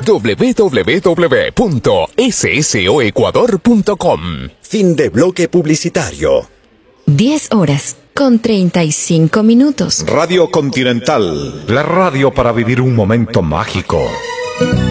www.ssoecuador.com. Fin de bloque publicitario. 10:35. Radio Continental, la radio para vivir un momento mágico.